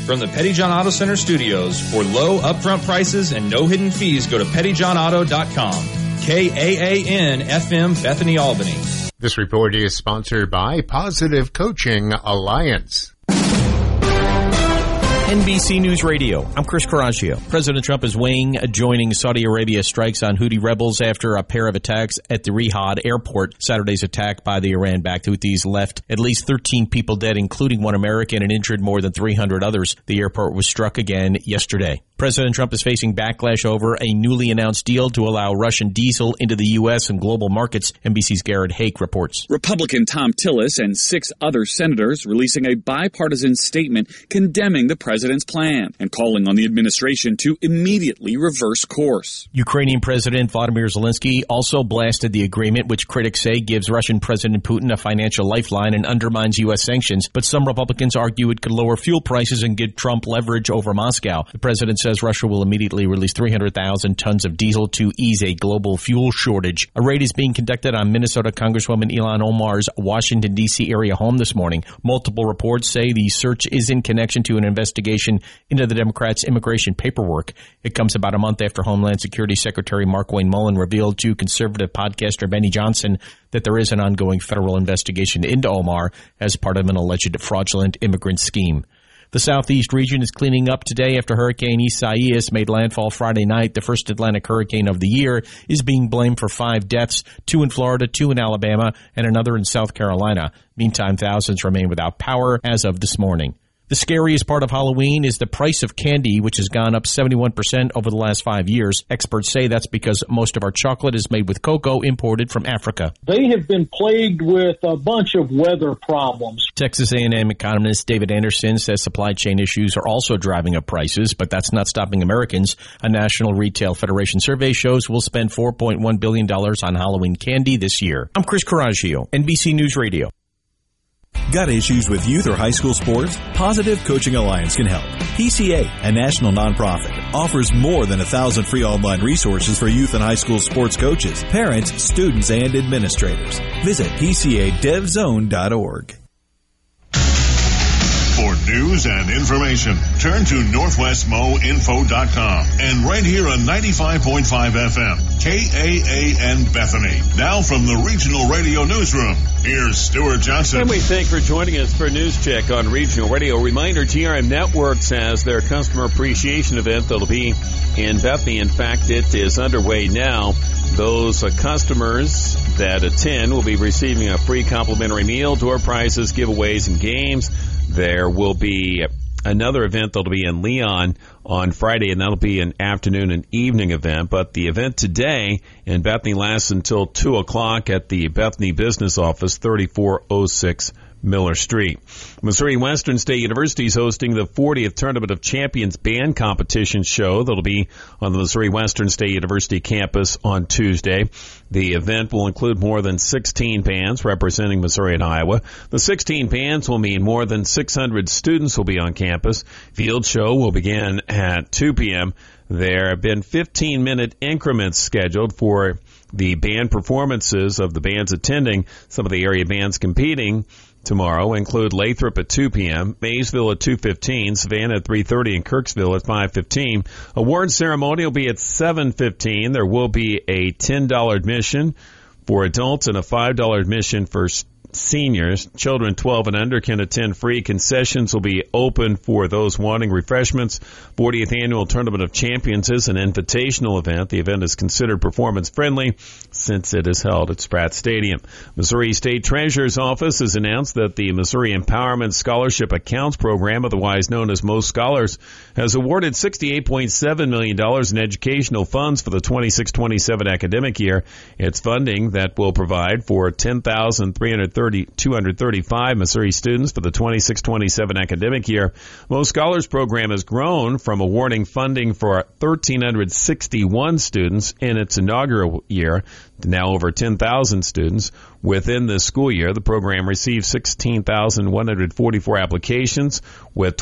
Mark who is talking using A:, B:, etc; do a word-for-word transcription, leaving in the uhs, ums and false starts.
A: From the Petty John Auto Center studios, for low upfront prices and no hidden fees, go to petty john auto dot com. K A A N F M, Bethany, Albany.
B: This report is sponsored by Positive Coaching Alliance.
C: N B C News Radio. I'm Chris Coraggio. President Trump is weighing joining Saudi Arabia's strikes on Houthi rebels after a pair of attacks at the Riyadh airport. Saturday's attack by the Iran-backed Houthis left at least thirteen people dead, including one American, and injured more than three hundred others. The airport was struck again yesterday. President Trump is facing backlash over a newly announced deal to allow Russian diesel into the U S and global markets. N B C's Garrett Hake reports.
D: Republican Tom Tillis and six other senators releasing a bipartisan statement condemning the president's plan and calling on the administration to immediately reverse course.
C: Ukrainian President Vladimir Zelensky also blasted the agreement, which critics say gives Russian President Putin a financial lifeline and undermines U S sanctions. But some Republicans argue it could lower fuel prices and give Trump leverage over Moscow. The president says Russia will immediately release three hundred thousand tons of diesel to ease a global fuel shortage. A raid is being conducted on Minnesota Congresswoman Ilhan Omar's Washington, D C area home this morning. Multiple reports say the search is in connection to an investigation into the Democrats' immigration paperwork. It comes about a month after Homeland Security Secretary Markwayne Mullin revealed to conservative podcaster Benny Johnson that there is an ongoing federal investigation into Omar as part of an alleged fraudulent immigrant scheme. The Southeast region is cleaning up today after Hurricane Isaias made landfall Friday night. The first Atlantic hurricane of the year is being blamed for five deaths, two in Florida, two in Alabama, and another in South Carolina. Meantime, thousands remain without power as of this morning. The scariest part of Halloween is the price of candy, which has gone up seventy-one percent over the last five years. Experts say that's because most of our chocolate is made with cocoa imported from Africa.
E: They have been plagued with a bunch of weather problems.
C: Texas A and M economist David Anderson says supply chain issues are also driving up prices, but that's not stopping Americans. A National Retail Federation survey shows we'll spend four point one billion dollars on Halloween candy this year. I'm Chris Coraggio, N B C News Radio.
F: Got issues with youth or high school sports? Positive Coaching Alliance can help. P C A, a national nonprofit, offers more than a thousand free online resources for youth and high school sports coaches, parents, students, and administrators. Visit P C A dev zone dot org.
G: For news and information, turn to northwest mo info dot com and right here on ninety-five point five F M, K A A N Bethany. Now from the Regional Radio Newsroom, here's Stuart Johnson.
H: And we thank you for joining us for News Check on Regional Radio. Reminder, T R M Networks has their customer appreciation event that'll be in Bethany. In fact, it is underway now. Those uh, customers that attend will be receiving a free complimentary meal, door prizes, giveaways, and games. There will be another event that'll be in Leon on Friday, and that'll be an afternoon and evening event. But the event today in Bethany lasts until two o'clock at the Bethany Business Office, thirty-four oh six Miller Street. Missouri Western State University is hosting the fortieth Tournament of Champions Band Competition show that'll be on the Missouri Western State University campus on Tuesday. The event will include more than sixteen bands representing Missouri and Iowa. The sixteen bands will mean more than six hundred students will be on campus. Field show will begin at two p.m. There have been fifteen-minute increments scheduled for the band performances of the bands attending. Some of the area bands competing tomorrow include Lathrop at two p.m., Maysville at two fifteen, Savannah at three thirty, and Kirksville at five fifteen. Award ceremony will be at seven fifteen. There will be a ten dollars admission for adults and a five dollars admission for seniors. Children twelve and under can attend free. Concessions will be open for those wanting refreshments. fortieth Annual Tournament of Champions is an invitational event. The event is considered performance friendly since it is held at Spratt Stadium. Missouri State Treasurer's Office has announced that the Missouri Empowerment Scholarship Accounts Program, otherwise known as Most Scholars, has awarded sixty-eight point seven million dollars in educational funds for the twenty-six twenty-seven academic year. It's funding that will provide for ten thousand two hundred thirty-five Missouri students for the twenty-six twenty-seven academic year. Most Scholars Program has grown from awarding funding for one thousand three hundred sixty-one students in its inaugural year to now over ten thousand students. Within this school year, the program received sixteen thousand one hundred forty-four applications with